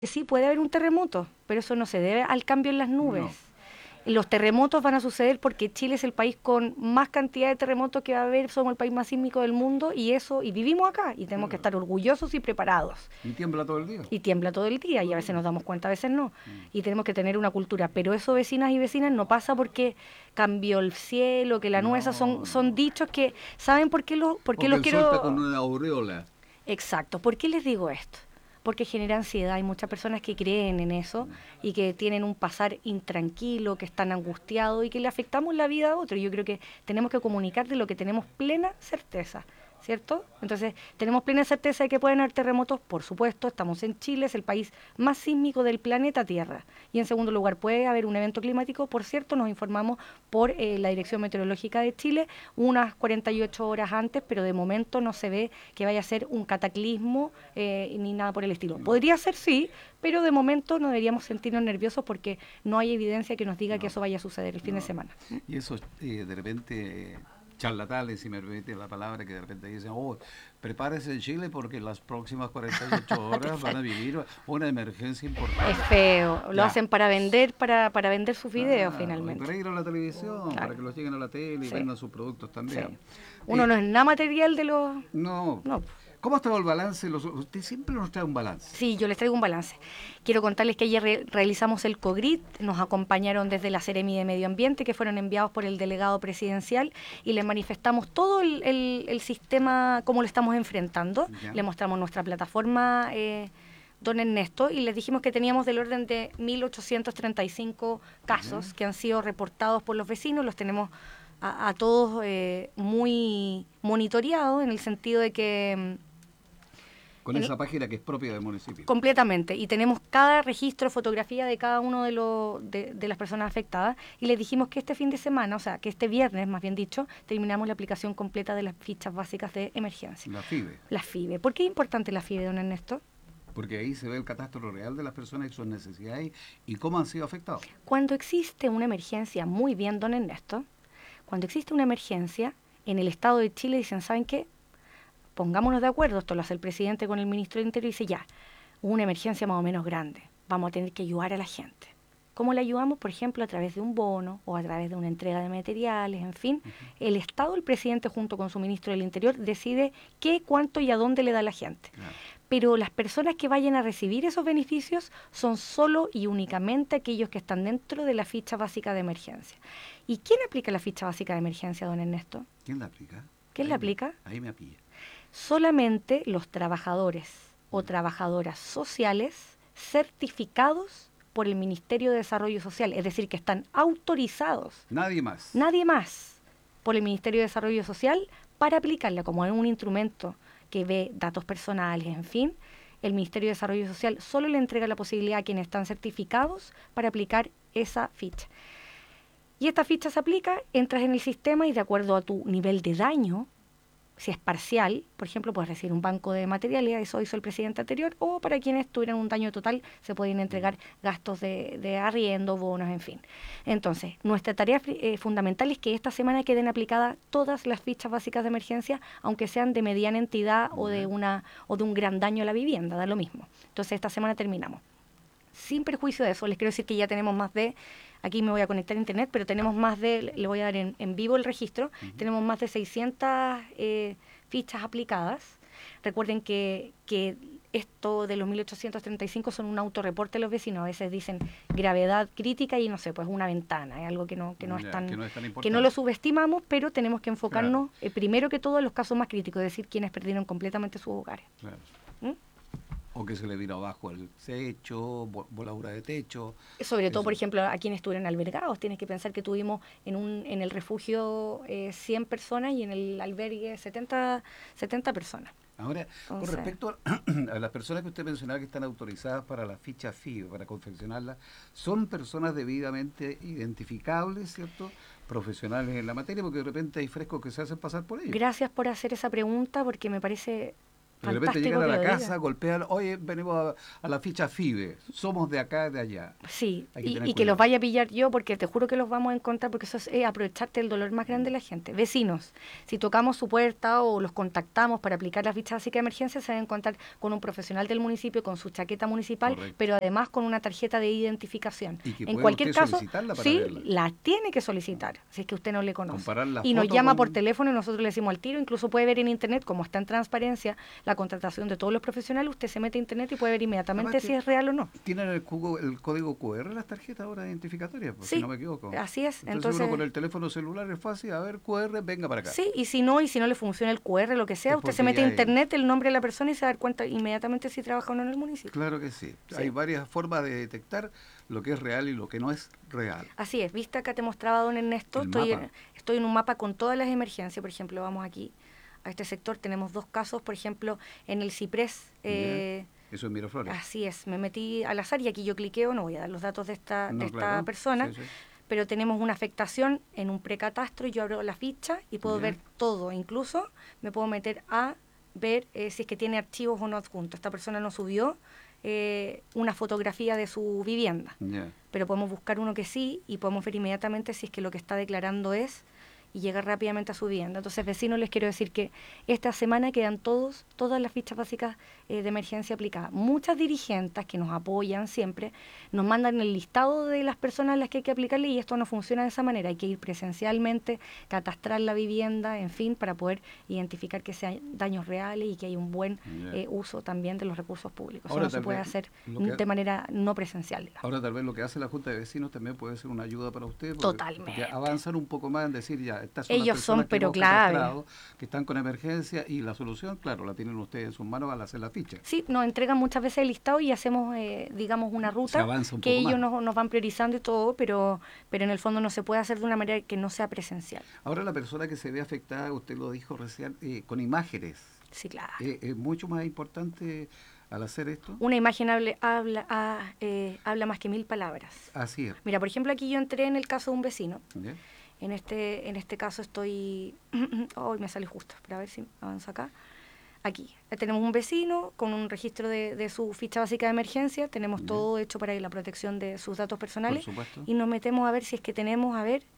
Sí, puede haber un terremoto, pero eso no se debe al cambio en las No. nubes. Los terremotos van a suceder porque Chile es el país con más cantidad de terremotos que va a haber, somos el país más sísmico del mundo y vivimos acá y tenemos que Claro. estar orgullosos y preparados. Y tiembla todo el día. Y tiembla todo el día y a Todo el veces día. nos damos cuenta, a veces no. Mm. Y tenemos que tener una cultura. Pero eso, vecinas y vecinas, no pasa porque cambió el cielo, que la nube, esas No, son no. dichos que, ¿saben por qué O que los el sol está con quiero? una aureola. Exacto. ¿Por qué les digo esto? Porque genera ansiedad. Hay muchas personas que creen en eso y que tienen un pasar intranquilo, que están angustiados y que le afectamos la vida a otro. Yo creo que tenemos que comunicar de lo que tenemos plena certeza, ¿cierto? Entonces, tenemos plena certeza de que pueden haber terremotos, por supuesto, estamos en Chile, es el país más sísmico del planeta Tierra. Y en segundo lugar, puede haber un evento climático, por cierto, nos informamos por la Dirección Meteorológica de Chile unas 48 horas antes, pero de momento no se ve que vaya a ser un cataclismo ni nada por el estilo. No, Podría ser, sí, pero de momento no deberíamos sentirnos nerviosos porque no hay evidencia que nos diga que no, eso vaya a suceder el fin de no. semana. Y esos de repente charlatanes, si me permite la palabra, que de repente dicen, oh, prepárese en Chile porque en las próximas 48 horas van a vivir una emergencia Es importante. feo, lo Ya. hacen para vender sus videos Claro, y finalmente. para ir a la televisión, para Claro, que los lleguen a la tele y sí, vendan sus productos sí. también. Uno Eh, no es nada material de los... no, No. ¿cómo ha estado el balance? Usted siempre nos trae un balance. Sí, yo les traigo un balance. Quiero contarles que ayer realizamos el COGRID, nos acompañaron desde la Seremi de Medio Ambiente, que fueron enviados por el delegado presidencial, y les manifestamos todo el sistema, cómo lo estamos enfrentando. Ya. Le mostramos nuestra plataforma, don Ernesto, y les dijimos que teníamos del orden de 1.835 Ya. casos que han sido reportados por los vecinos, los tenemos a todos muy monitoreados en el sentido de que... Con en, esa página que es propia del municipio. completamente. Y tenemos cada registro, fotografía de cada uno de las personas afectadas. Y les dijimos que este fin de semana, o sea, que este viernes, más bien dicho, terminamos la aplicación completa de las fichas básicas de emergencia. La FIBE. La FIBE. ¿Por qué es importante la FIBE, don Ernesto? Porque ahí se ve el catastro real de las personas y sus necesidades y cómo han sido afectados. Cuando existe una emergencia, muy bien, don Ernesto, cuando existe una emergencia, en el Estado de Chile dicen, ¿saben qué? Pongámonos de acuerdo, esto lo hace el presidente con el ministro del Interior y dice, ya, hubo una emergencia más o menos grande, vamos a tener que ayudar a la gente. ¿Cómo le ayudamos? Por ejemplo, a través de un bono o a través de una entrega de materiales, en fin. El Estado, el presidente junto con su ministro del Interior, decide qué, cuánto y a dónde le da a la gente. Claro. Pero las personas que vayan a recibir esos beneficios son solo y únicamente aquellos que están dentro de la ficha básica de emergencia. ¿Y quién aplica la ficha básica de emergencia, don Ernesto? ¿Quién la aplica? ¿Quién la aplica? Ahí me pilla. Solamente los trabajadores o trabajadoras sociales certificados por el Ministerio de Desarrollo Social, es decir, que están autorizados, Nadie más. nadie más, por el Ministerio de Desarrollo Social para aplicarla como un instrumento que ve datos personales, en fin. El Ministerio de Desarrollo Social solo le entrega la posibilidad a quienes están certificados para aplicar esa ficha. Y esta ficha se aplica, entras en el sistema y de acuerdo a tu nivel de daño, si es parcial, por ejemplo, puedes recibir un banco de materiales, eso hizo el presidente anterior, o para quienes tuvieran un daño total se pueden entregar gastos de arriendo, bonos, en fin. Entonces, nuestra tarea fundamental es que esta semana queden aplicadas todas las fichas básicas de emergencia, aunque sean de mediana entidad o de un gran daño a la vivienda, da lo mismo. Entonces, esta semana terminamos. Sin perjuicio de eso, les quiero decir que ya tenemos más de, aquí me voy a conectar a internet, pero tenemos más de, le voy a dar en vivo el registro, tenemos más de 600 fichas aplicadas. Recuerden que esto de los 1835 son un autorreporte de los vecinos, a veces dicen gravedad crítica y no sé, pues una ventana, es algo que no es Ya, tan, que no es tan que no importante. lo subestimamos, pero tenemos que enfocarnos Claro, primero que todo en los casos más críticos, es decir, quienes perdieron completamente sus hogares. claro. ¿Mm? O que se le vino abajo el techo, voladura de techo. Sobre todo, por Eso. ejemplo, a quienes estuvieron albergados. Tienes que pensar que tuvimos en el refugio 100 personas y en el albergue 70 personas. Ahora, con Entonces, respecto a las personas que usted mencionaba que están autorizadas para la ficha FIBE, para confeccionarla, son personas debidamente identificables, ¿cierto? Profesionales en la materia, porque de repente hay frescos que se hacen pasar por ellos. gracias por hacer esa pregunta porque me parece De repente llegan fantástico a que la lo casa, diga. golpean, oye, venimos a la ficha FIBE, somos de acá, de allá. Sí, Hay que tener y que los cuidado. vaya a pillar yo, porque te juro que los vamos a encontrar, porque eso es aprovecharte el dolor más grande de la gente. Vecinos, si tocamos su puerta o los contactamos para aplicar la ficha básica de emergencia, se van a encontrar con un profesional del municipio, con su chaqueta municipal, Correcto. pero además con una tarjeta de identificación. Y que En puede cualquier usted caso, solicitarla para sí, verla. la tiene que solicitar, si es que usted no le conoce. Comparar la Y nos foto llama por con... teléfono y nosotros le decimos al tiro, incluso puede ver en internet, como está en transparencia la contratación de todos los profesionales, usted se mete a internet y puede ver Además, inmediatamente si es real o no. tienen el código QR las tarjetas ahora identificatorias, pues, si no Sí, me equivoco. así es. Entonces uno con Entonces, el teléfono celular es fácil, a ver, QR, venga para acá. sí, y si no le funciona el QR, lo que sea, Es usted se porque mete a ya es. internet, el nombre de la persona y se da cuenta inmediatamente si trabaja o no en el municipio. Claro que sí. Hay Sí, varias formas de detectar lo que es real y lo que no es real. así es. Viste, acá te mostraba, don Ernesto, El mapa, estoy en un mapa con todas las emergencias. Por ejemplo, vamos aquí a este sector, tenemos dos casos, por ejemplo, en el Ciprés. ¿ya? Eso es Miraflores. Así es, me metí al azar y aquí yo cliqueo, no voy a dar los datos de No, esta claro. persona, Sí, sí. pero tenemos una afectación en un precatastro y yo abro la ficha y puedo ¿Ya? ver todo, incluso me puedo meter a ver si es que tiene archivos o no adjuntos. Esta persona no subió una fotografía de su vivienda, Ya. pero podemos buscar uno que sí y podemos ver inmediatamente si es que lo que está declarando es y llegar rápidamente a su vivienda. Entonces, vecinos, les quiero decir que esta semana quedan todas las fichas básicas de emergencia aplicadas. Muchas dirigentes que nos apoyan siempre nos mandan el listado de las personas a las que hay que aplicarle y esto no funciona de esa manera. Hay que ir presencialmente, catastrar la vivienda, en fin, para poder identificar que sean daños reales y que hay un buen Ya. uso también de los recursos públicos. Eso Ahora no se tal puede vez hacer lo que de manera no presencial, digamos. ahora tal vez lo que hace la Junta de Vecinos también puede ser una ayuda para usted porque Totalmente. avanzan un poco más en decir ya, estas son las Ellos son, personas que pero hemos clave. catastrado, que están con emergencia y la solución, claro, la tienen ustedes en sus manos al hacer la ficha. Sí, nos entregan muchas veces el listado y hacemos, digamos, una Se ruta avanza un que poco ellos más. nos van priorizando y todo, pero en el fondo no se puede hacer de una manera que no sea presencial. Ahora la persona que se ve afectada, usted lo dijo recién, con imágenes, Sí, claro. es mucho más importante al hacer esto. Una imagen habla más que 1000 palabras. Así es. Mira, por ejemplo, aquí yo entré en el caso de un vecino. ¿Ya? En este caso estoy... Hoy me sale justo, pero a ver si avanzo acá. Aquí tenemos un vecino con un registro de su ficha básica de emergencia, tenemos ¿Ya? todo hecho para la protección de sus datos Por personales supuesto. y nos metemos a ver si es que tenemos, a ver,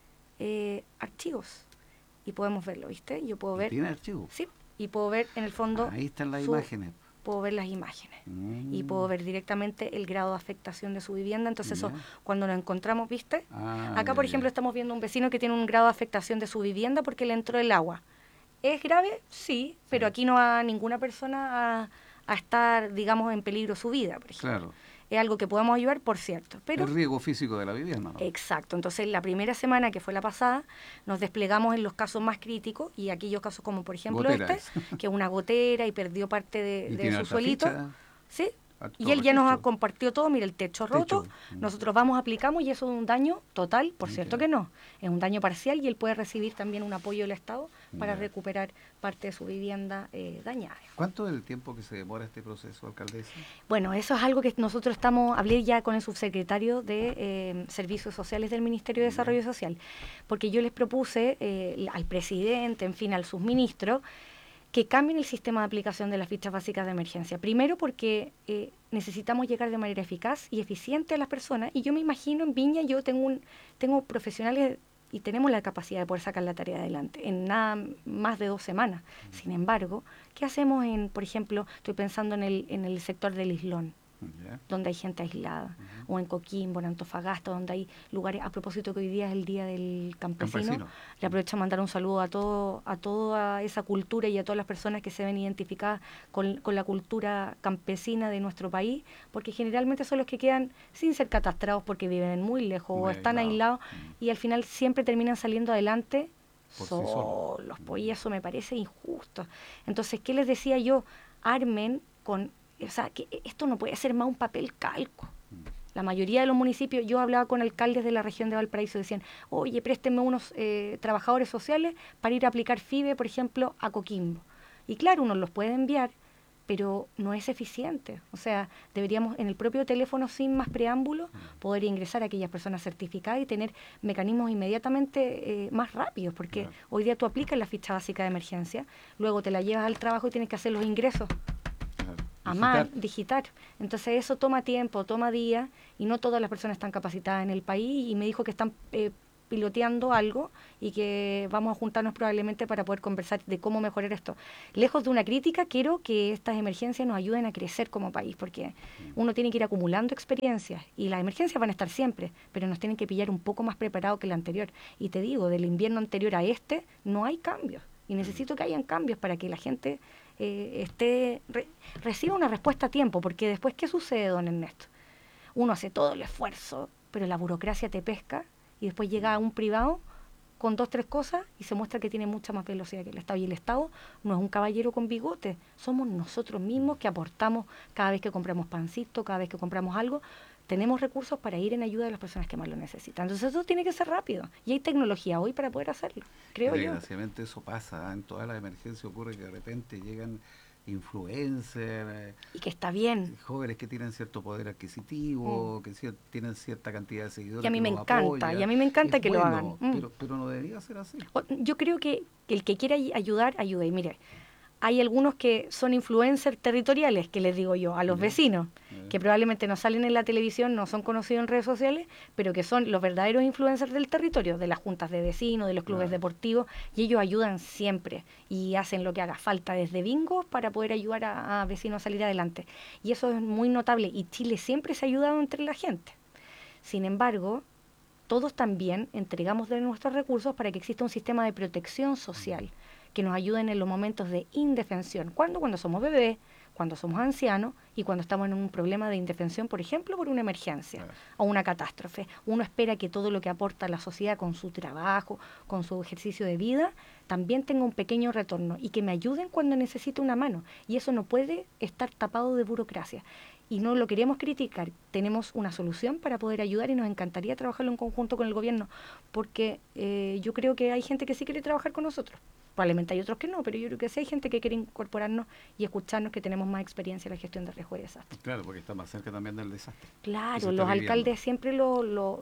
archivos y podemos verlo, ¿viste? Yo puedo ¿Y ver, tiene archivo? sí, y puedo ver en el fondo, Ahí están las su- imágenes. puedo ver las imágenes y Mm, puedo ver directamente el grado de afectación de su vivienda, entonces eso ya. cuando nos encontramos, ¿viste? Ah, Acá, ya, por ya. ejemplo, estamos viendo un vecino que tiene un grado de afectación de su vivienda porque le entró el agua. ¿Es grave? Sí, pero Sí. aquí no va ninguna persona a estar, digamos, en peligro su vida, por ejemplo. Claro. Es algo que podemos ayudar, por cierto. Pero, El riesgo físico de la vivienda, ¿no? exacto. Entonces, la primera semana, que fue la pasada, nos desplegamos en los casos más críticos y aquellos casos como, por ejemplo, Gotera este, que es una gotera y perdió parte de, Y de tiene su harta suelito. ficha, ¿Sí? harto Y él ya nos ha registro. compartido todo, mira, el techo roto, Techo. nosotros vamos, aplicamos y eso es un daño total, por cierto Ya. que no, es un daño parcial y él puede recibir también un apoyo del Estado para Ya. recuperar parte de su vivienda dañada. ¿Cuánto es el tiempo que se demora este proceso, alcaldesa? Bueno, eso es algo que nosotros hablé ya con el subsecretario de Servicios Sociales del Ministerio de Ya. Desarrollo Social, porque yo les propuse al presidente, en fin, al subministro, que cambien el sistema de aplicación de las fichas básicas de emergencia. Primero porque necesitamos llegar de manera eficaz y eficiente a las personas. Y yo me imagino en Viña, yo tengo profesionales y tenemos la capacidad de poder sacar la tarea adelante en nada más de 2 semanas. Sin embargo, ¿qué hacemos por ejemplo, estoy pensando en el sector del Islón, Ya. donde hay gente aislada, o en Coquimbo, en Antofagasta, donde hay lugares, a propósito que hoy día es el Día del Campesino, le aprovecho a mandar un saludo a toda esa cultura y a todas las personas que se ven identificadas con la cultura campesina de nuestro país, porque generalmente son los que quedan sin ser catastrados porque viven muy lejos o Muy están aislados. aislados y al final siempre terminan saliendo adelante Por sí solos. solos, pues, y eso me parece injusto. Entonces, ¿qué les decía yo? Armen o sea, que esto no puede ser más un papel calco. La mayoría de los municipios, yo hablaba con alcaldes de la región de Valparaíso, decían, oye, préstenme unos trabajadores sociales para ir a aplicar FIBE, por ejemplo, a Coquimbo. Y claro, uno los puede enviar, pero no es eficiente. O sea, deberíamos en el propio teléfono, sin más preámbulos, poder ingresar a aquellas personas certificadas y tener mecanismos inmediatamente más rápidos, porque Claro. hoy día tú aplicas la ficha básica de emergencia, luego te la llevas al trabajo y tienes que hacer los ingresos a mano, digitar. Entonces eso toma tiempo, toma días, y no todas las personas están capacitadas en el país, y me dijo que están piloteando algo y que vamos a juntarnos probablemente para poder conversar de cómo mejorar esto. Lejos de una crítica, quiero que estas emergencias nos ayuden a crecer como país, porque uno tiene que ir acumulando experiencias, y las emergencias van a estar siempre, pero nos tienen que pillar un poco más preparados que el anterior. Y te digo, del invierno anterior a este, no hay cambios, y necesito que hayan cambios para que la gente reciba una respuesta a tiempo, porque después, ¿qué sucede, don Ernesto? Uno hace todo el esfuerzo, pero la burocracia te pesca, y después llega a un privado con 2, 3 cosas y se muestra que tiene mucha más velocidad que el Estado. Y el Estado no es un caballero con bigote, somos nosotros mismos que aportamos cada vez que compramos pancito, cada vez que compramos algo. Tenemos recursos para ir en ayuda de las personas que más lo necesitan. Entonces eso tiene que ser rápido. Y hay tecnología hoy para poder hacerlo, creo yo. Desgraciadamente eso pasa, en todas las emergencias ocurre que de repente llegan influencers, y que está bien, jóvenes que tienen cierto poder adquisitivo, que tienen cierta cantidad de seguidores. Y a mí que me los encanta, apoya. y a mí me encanta que lo hagan. Pero no debería ser así. Yo creo que el que quiera ayudar, ayude. Y mire, hay algunos que son influencers territoriales, que les digo yo, a los vecinos, que probablemente no salen en la televisión, no son conocidos en redes sociales, pero que son los verdaderos influencers del territorio, de las juntas de vecinos, de los clubes deportivos, y ellos ayudan siempre y hacen lo que haga falta, desde bingos para poder ayudar a vecinos a salir adelante. Y eso es muy notable, y Chile siempre se ha ayudado entre la gente. Sin embargo, todos también entregamos de nuestros recursos para que exista un sistema de protección social que nos ayuden en los momentos de indefensión. ¿Cuándo? Cuando somos bebés, cuando somos ancianos y cuando estamos en un problema de indefensión, por ejemplo, por una emergencia o una catástrofe. Uno espera que todo lo que aporta la sociedad con su trabajo, con su ejercicio de vida, también tenga un pequeño retorno y que me ayuden cuando necesite una mano. Y eso no puede estar tapado de burocracia. Y no lo queremos criticar, tenemos una solución para poder ayudar y nos encantaría trabajarlo en conjunto con el gobierno, porque yo creo que hay gente que sí quiere trabajar con nosotros. Probablemente hay otros que no, pero yo creo que sí hay gente que quiere incorporarnos y escucharnos, que tenemos más experiencia en la gestión de riesgo y desastre. Claro, porque está más cerca también del desastre. Claro, los alcaldes siempre no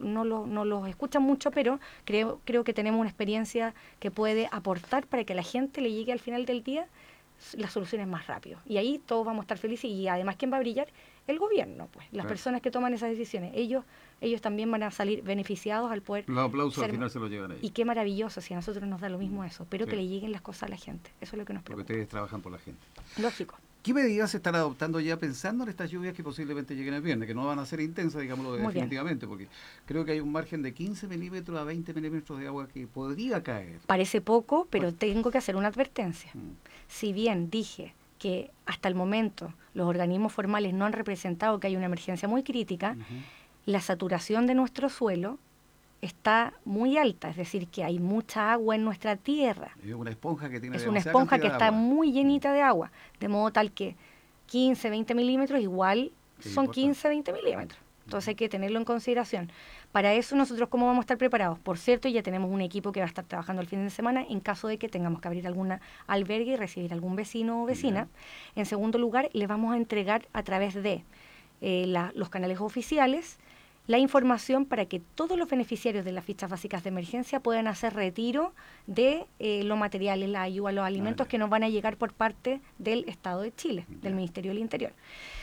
los escuchan mucho, pero creo que tenemos una experiencia que puede aportar para que a la gente le llegue al final del día las soluciones más rápido. Y ahí todos vamos a estar felices, y además, ¿quién va a brillar? El gobierno, pues, las personas que toman esas decisiones. Ellos también van a salir beneficiados al poder. Los aplausos al final se los llevan ellos. Y qué maravilloso, si a nosotros nos da lo mismo eso, pero que le lleguen las cosas a la gente. Eso es lo que nos preocupa. Porque ustedes trabajan por la gente. Lógico. ¿Qué medidas se están adoptando ya pensando en estas lluvias que posiblemente lleguen el viernes? Que no van a ser intensas, digámoslo definitivamente, porque creo que hay un margen de 15 milímetros a 20 milímetros de agua que podría caer. Parece poco, pero tengo que hacer una advertencia. Si bien dije que hasta el momento los organismos formales no han representado que hay una emergencia muy crítica, la saturación de nuestro suelo está muy alta, es decir, que hay mucha agua en nuestra tierra. Es una esponja que tiene una esponja que está muy llenita de agua, de modo tal que 15, 20 milímetros igual son 15, 20 milímetros. Entonces hay que tenerlo en consideración. Para eso nosotros, ¿cómo vamos a estar preparados? Por cierto, ya tenemos un equipo que va a estar trabajando el fin de semana en caso de que tengamos que abrir alguna albergue y recibir algún vecino o vecina. En segundo lugar, les vamos a entregar a través de los canales oficiales la información para que todos los beneficiarios de las fichas básicas de emergencia puedan hacer retiro de los materiales, la ayuda, los alimentos que nos van a llegar por parte del Estado de Chile, del Ministerio del Interior.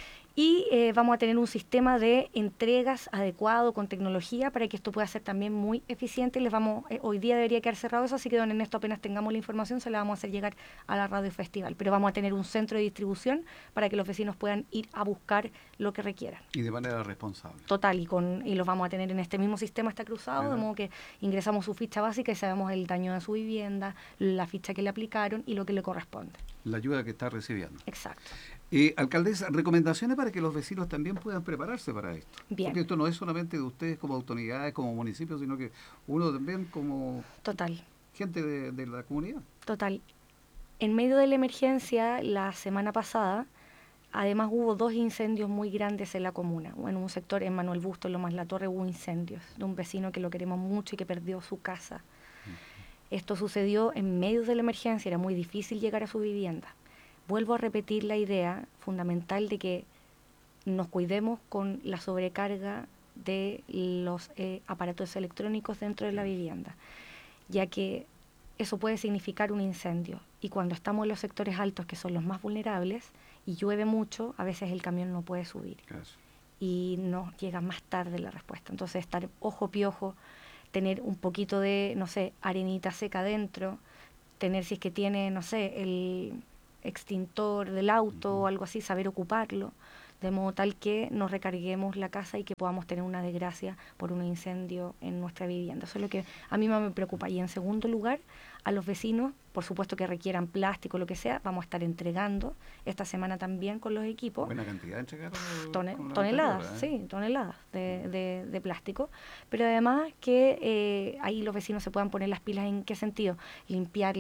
Y vamos a tener un sistema de entregas adecuado con tecnología para que esto pueda ser también muy eficiente. Hoy día debería quedar cerrado eso, así que don Ernesto, apenas tengamos la información se la vamos a hacer llegar a la Radio Festival. Pero vamos a tener un centro de distribución para que los vecinos puedan ir a buscar lo que requieran. Y de manera responsable. Total, y los vamos a tener en este mismo sistema, está cruzado, de modo que ingresamos su ficha básica y sabemos el daño de su vivienda, la ficha que le aplicaron y lo que le corresponde. La ayuda que está recibiendo. Exacto. Alcaldesa, recomendaciones para que los vecinos también puedan prepararse para esto. Bien. Porque esto no es solamente de ustedes como autoridades, como municipios, sino que uno también como gente de la comunidad. Total. En medio de la emergencia, la semana pasada, además hubo 2 incendios muy grandes en la comuna. En un sector, en Manuel Busto, en Lomas La Torre, hubo incendios de un vecino que lo queremos mucho y que perdió su casa. Esto sucedió en medio de la emergencia, era muy difícil llegar a su vivienda. Vuelvo a repetir la idea fundamental de que nos cuidemos con la sobrecarga de los aparatos electrónicos dentro de la vivienda, ya que eso puede significar un incendio. Y cuando estamos en los sectores altos, que son los más vulnerables, y llueve mucho, a veces el camión no puede subir. Claro. Y nos llega más tarde la respuesta. Entonces, estar ojo piojo, tener un poquito de, no sé, arenita seca adentro, tener, si es que tiene, no sé, el extintor del auto o algo así, saber ocuparlo, de modo tal que nos recarguemos la casa y que podamos tener una desgracia por un incendio en nuestra vivienda. Eso es lo que a mí más me preocupa. Y en segundo lugar, a los vecinos, por supuesto que requieran plástico, lo que sea, vamos a estar entregando esta semana también con los equipos. Buena cantidad de entregaron Toneladas, sí, toneladas de plástico. Pero además que ahí los vecinos se puedan poner las pilas. ¿En qué sentido? Limpiar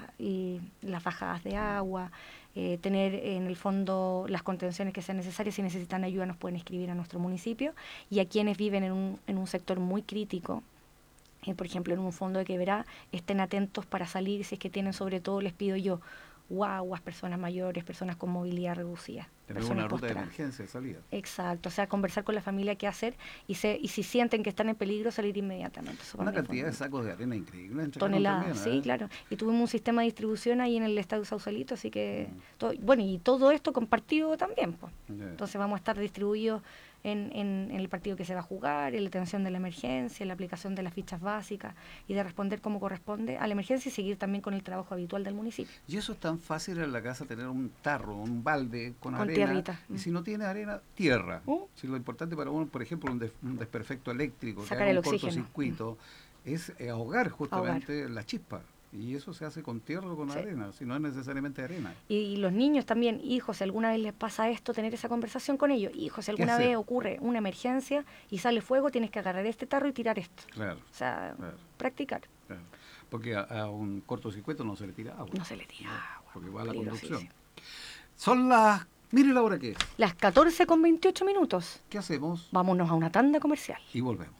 las bajadas de agua, tener en el fondo las contenciones que sean necesarias. Si necesitan ayuda nos pueden escribir a nuestro municipio. Y a quienes viven en un sector muy crítico, por ejemplo en un fondo de quebrada, estén atentos para salir. Si es que tienen, sobre todo les pido yo, guaguas, personas mayores, personas con movilidad reducida. Tener una ruta de emergencia de salida. Exacto, o sea, conversar con la familia qué hacer y si sienten que están en peligro, salir inmediatamente. Una cantidad de sacos de arena increíble. Toneladas, también, sí, claro. Y tuvimos un sistema de distribución ahí en el estadio Sausalito, así que, bueno, y todo esto compartido también, pues. Entonces vamos a estar distribuidos en el partido que se va a jugar, en la atención de la emergencia, en la aplicación de las fichas básicas y de responder como corresponde a la emergencia y seguir también con el trabajo habitual del municipio. Y eso es tan fácil en la casa, tener un tarro, un balde con arena. Tierrita. Y si no tiene arena, tierra. Si lo importante para uno, por ejemplo, un desperfecto eléctrico, sacar el oxígeno, cortocircuito, es ahogar justamente la chispa. Y eso se hace con tierra o con arena, si no es necesariamente arena. Y los niños también, hijos, si alguna vez les pasa esto, tener esa conversación con ellos. Hijos, si alguna vez ocurre una emergencia y sale fuego, tienes que agarrar este tarro y tirar esto. Claro. O sea, practicar. Claro. Porque a un cortocircuito no se le tira agua. No se le tira agua. Porque va a la conducción. Son las... Mire la hora que es. Las 14:28. ¿Qué hacemos? Vámonos a una tanda comercial. Y volvemos.